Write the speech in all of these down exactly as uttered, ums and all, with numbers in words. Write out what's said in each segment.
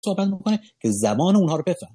صحبت میکنه که زبان اونها رو بفهمه،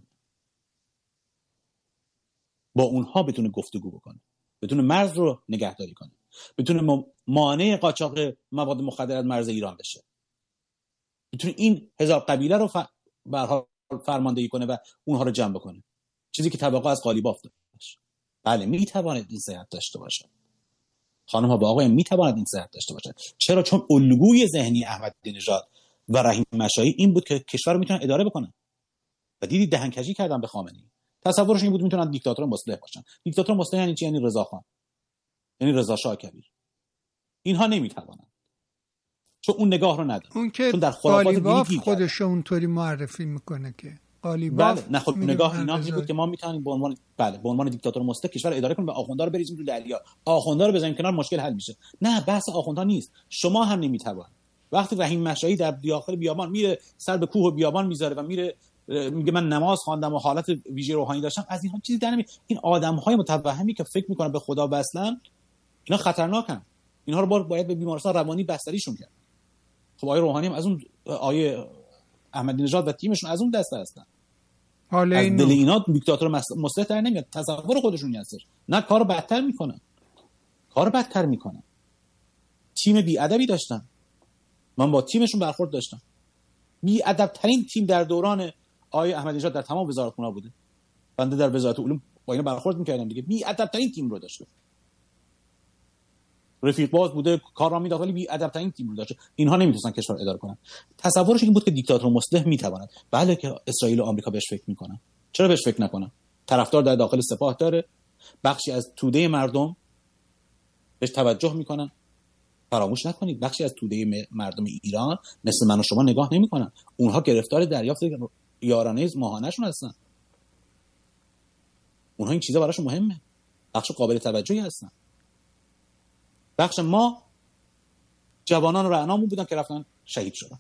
با اونها بتونه گفتگو بکنه، بتونه مرز رو نگهداری کنه، بتونه مانع قاچاق مواد مخدر از مرز ایران بشه، بتونه این هزار قبیله رو ف... به هر حال فرماندهی کنه و اونها رو جمع بکنه، چیزی که توقع از قالیباف داشت. بله میتواند این صحت داشته باشه، خانم ها و آقایان میتواند این صحت داشته باشه. چرا؟ چون الگوی ذهنی احمدی نژاد و رحیم مشایی این بود که کشور رو میتونن اداره بکنن و دیدی دهنکجی کردن به خامنه‌ای. تصورش این بود میتونن دیکتاتور مصلح باشن. دیکتاتور مصلح یعنی چی؟ یعنی رضا خان، یعنی رضا شاه کبیر. اینها نمیتوانند، چون اون نگاه رو ندارن. اون که چون در خرافات دینی خودش اونطوری معرفی میکنه که قالیباف. بله، نه خب نگاه اینا این بود که ما میتونیم به عنوان بله به عنوان دیکتاتور مصلح کشور اداره کنیم و آخوندا رو بریزیم تو دریا، آخوندا رو بزنیم کنار، مشکل حل میشه. نه، بحث آخوندا نیست. شما هم نمیتوان. وقتی رحیم مشایی در داخل بیابان میره سر به کوه و بیابان میذاره و میره میگه من نماز خواندم و حالت ویژه روحانی داشتم، از اینها چیزی در نمیاد. این آدم‌های متوهمی که فکر میکنن به خدا وصلن، اینا خطرناکن. اینها رو باید به بیمارستان روانی بستریشون کرد. خب آیه روحانی هم از اون آیه احمدی نژاد و تیمشون از اون دسته هستن. حالا از دل اینا دیکتاتور مصلح در نمیاد. تصور خودشون هستش. نه، کارو بدتر میکنن. کارو بدتر میکنن. تیم بی‌ادبی داشتن. من با تیمشون برخورد داشتم. بی‌ادب ترین تیم در دوران آیه احمدی نژاد در تمام وزارتخونه بوده. بنده در وزارت علوم با اینا برخورد میکردم دیگه. بی‌ادب ترین تیم رو داشته. رفیق باز بوده، کار را میداد، ولی بی‌ادب ترین تیم رو داشته. اینها نمیتونن کشور اداره کنن. تصورش این بود که دیکتاتور مصلح میتواند. بله که اسرائیل و آمریکا بهش فکر میکنن. چرا بهش فکر نکنن؟ طرفدار در داخل سپاه داره، بخشی از توده مردم بهش توجه میکنن. فراموش نکنید بخشی از توده مردم ایران مثل من و شما نگاه نمیکنن. اونها گرفتار دریافت یارانه ماهانه‌شون هستن. اونها این چیزا براشون مهمه. بخش قابل توجهی هستن. بخش ما جوانان رعنامون بودن که رفتن شهید شدن.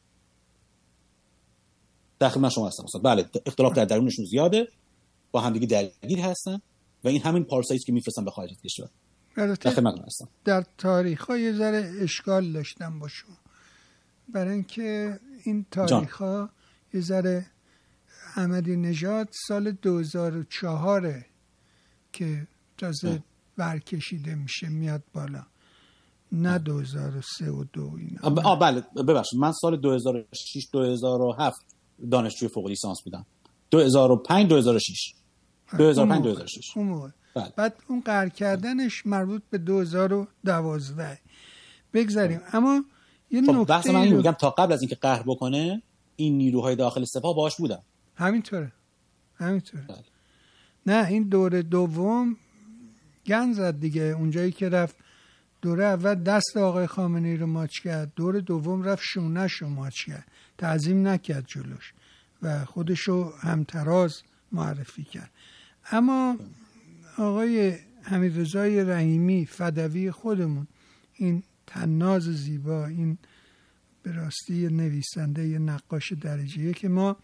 در خدمت شما هستم استاد. بله، اختلاف در درونشون زیاده، با هم دیگه درگیر هستن و این همین پارسایی است که میفرستن به خارج از کشور. در خدمتتون هستم. در تاریخ‌ها یه ذره اشکال داشتم با شما، برای اینکه این تاریخ‌ها یه ذره احمدی نژاد سال دو هزار و چهار که تازه برکشیده میشه میاد بالا، نه دو هزار و سه و دو اینا. آه بله ببخشید، من سال دو هزار و شش دو هزار و هفت دانشجوی فوق لیسانس بودم. دو هزار و پنج دو هزار و شش دو هزار و پنج دو هزار و شش بله. بعد اون قهر کردنش مربوط به دو هزار و دوازده بگذاریم. اما یه خب نکته بحث من این میگم تا قبل از اینکه قهر بکنه این نیروهای داخل سپاه باهاش بودن. همینطوره همینطوره بله. نه، این دوره دوم گند زد دیگه. اونجایی که رفت دوره اول دست آقای خامنه‌ای رو ماچ کرد، دوره دوم رفت شونش رو ماچ کرد، تعظیم نکرد جلوش و خودشو همتراز معرفی کرد. اما آقای حمیدرضای رحیمی فدوی خودمون، این طناز زیبا، این به راستی نویسنده یه نقاش درجه‌ای که ما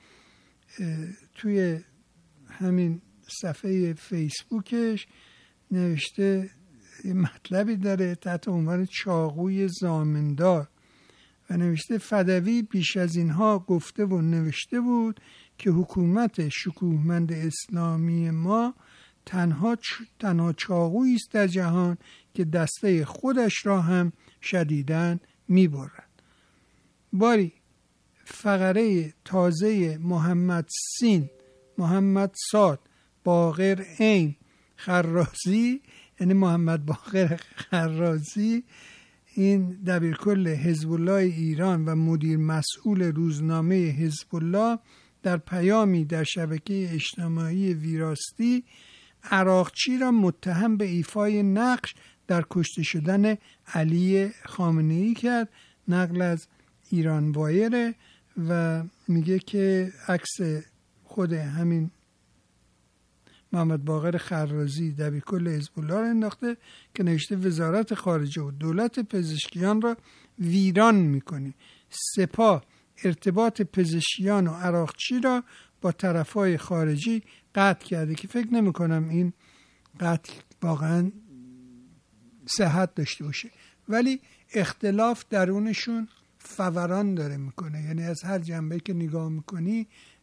توی همین صفحه فیسبوکش نوشته یه مطلبی داره تحت عنوان چاقوی زامندار و نوشته فدوی بیش از اینها گفته و نوشته بود که حکومت شکوهمند اسلامی ما تنها تنها چاقویی است در جهان که دسته خودش را هم شدیداً می‌برد. باری فقره تازه محمد سین، محمد صاد، باقر عین خرازی، یعنی محمد باقر خرازی، این دبیرکل حزب الله ایران و مدیر مسئول روزنامه حزب الله، در پیامی در شبکه اجتماعی ویراستی عراقچی را متهم به ایفای نقش در کشته شدن علی خامنه‌ای کرد. نقل از ایران وایر و میگه که عکس خود همین محمد باقر خرازی دبیرکل حزب الله را انداخته که نوشته وزارت خارجه و دولت پزشکیان را ویران میکنی. سپاه ارتباط پزشکیان و عراقچی را با طرفای خارجی قطع کرده که فکر نمی کنم این قطع واقعا صحت داشته باشه، ولی اختلاف درونشون فوران داره میکنه، یعنی از هر جنبه که نگاه میکنی